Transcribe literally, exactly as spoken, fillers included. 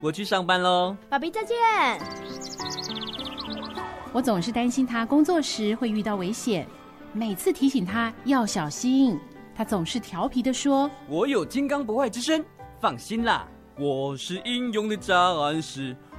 我去上班喽。 爸比再见。 我总是担心他工作时会遇到危险，每次提醒他要小心，他总是调皮地说： 我有金刚不坏之身，放心啦，我是英勇的战士，